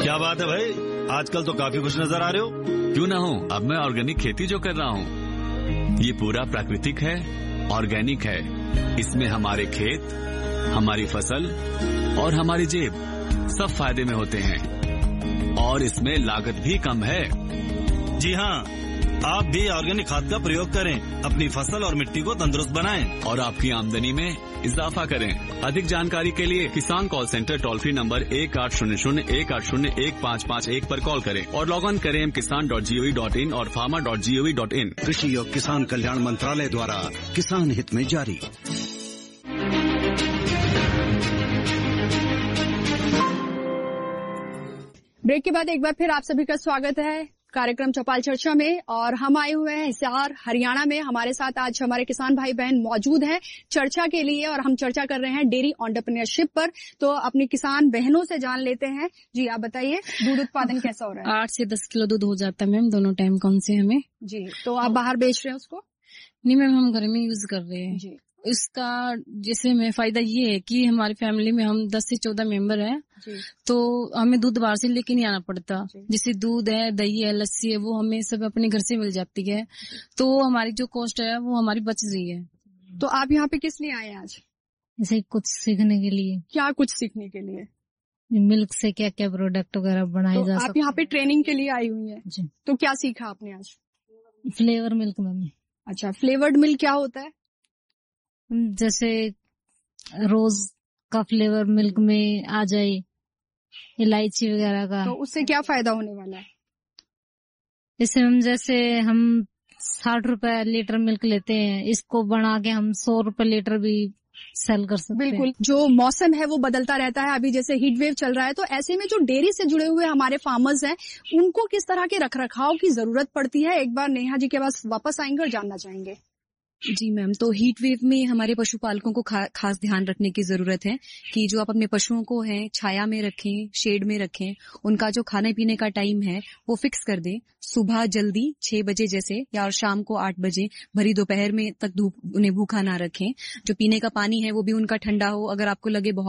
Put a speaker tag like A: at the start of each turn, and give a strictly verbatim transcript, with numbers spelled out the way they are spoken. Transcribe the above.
A: क्या बात है भाई, आजकल तो काफी खुश नजर आ रहे हो।
B: क्यों ना हो, अब मैं ऑर्गेनिक खेती जो कर रहा हूँ ये पूरा प्राकृतिक है, ऑर्गेनिक है। इसमें हमारे खेत, हमारी फसल और हमारी जेब सब फायदे में होते हैं और इसमें लागत भी कम है।
A: जी हाँ, आप भी ऑर्गेनिक खाद का प्रयोग करें, अपनी फसल और मिट्टी को तंदुरुस्त बनाएं
B: और आपकी आमदनी में इजाफा करें। अधिक जानकारी के लिए किसान call centre toll free number एक आठ शून्य शून्य एक आठ शून्य एक पाँच पाँच एक पर कॉल करें और लॉग ऑन करें किसान dot G O V dot in और farmer dot G O V dot in.
C: कृषि और किसान कल्याण मंत्रालय द्वारा किसान हित में जारी।
D: ब्रेक के बाद एक बार फिर आप सभी का स्वागत है कार्यक्रम चौपाल चर्चा में। और हम आए हुए हैं हिसार हरियाणा में। हमारे साथ आज हमारे किसान भाई बहन मौजूद हैं चर्चा के लिए और हम चर्चा कर रहे हैं डेयरी एंटरप्रेन्योरशिप पर। तो अपनी किसान बहनों से जान लेते हैं। जी आप बताइए, दूध उत्पादन कैसा हो रहा है?
E: आठ से दस किलो दूध हो जाता है मैम, दोनों टाइम कौन से हमें।
D: जी, तो आप बाहर बेच रहे हैं उसको?
E: नहीं मैम, हम घर में यूज कर रहे हैं जी। इसका जैसे में फायदा ये है कि हमारी फैमिली में हम दस से चौदह मेंबर हैं, तो हमें दूध बाहर से लेके नहीं आना पड़ता। जैसे दूध है, दही है, लस्सी है, वो हमें सब अपने घर से मिल जाती है, तो हमारी जो कॉस्ट है वो हमारी बच रही है।
D: तो आप यहाँ पे किस लिए आए आज?
E: जैसे कुछ सीखने के लिए।
D: क्या कुछ सीखने के लिए?
E: मिल्क से क्या क्या प्रोडक्ट वगैरह बनाए
D: तो
E: जा सकते।
D: आप यहाँ पे ट्रेनिंग के लिए आई हुई है, तो क्या सीखा आपने आज?
E: Flavour milk ma'am.
D: अच्छा, फ्लेवर्ड मिल्क क्या होता है?
E: जैसे रोज का फ्लेवर मिल्क में आ जाए, इलायची वगैरह का,
D: तो उससे क्या फायदा होने वाला है?
E: जैसे हम जैसे हम साठ रुपए लीटर मिल्क लेते हैं, इसको बना के हम सौ रुपए लीटर भी सेल कर सकते हैं।
D: बिल्कुल। जो मौसम है वो बदलता रहता है, अभी जैसे हीट वेव चल रहा है, तो ऐसे में जो डेयरी से जुड़े हुए हमारे फार्मर्स हैं उनको किस तरह के रखरखाव की जरूरत पड़ती है? एक बार नेहा जी के पास वापस आएंगे और जानना चाहेंगे।
F: जी मैम, तो हीट वेव में हमारे पशुपालकों को खा, खास ध्यान रखने की जरूरत है कि जो आप अपने पशुओं को हैं छाया में रखें, शेड में रखें। उनका जो खाने पीने का टाइम है वो फिक्स कर दें। सुबह जल्दी छह बजे जैसे या और शाम को आठ बजे, भरी दोपहर में तक धूप उन्हें भूखा ना रखें। जो पीने का पानी है वो भी उनका ठंडा हो। अगर आपको लगे बहुत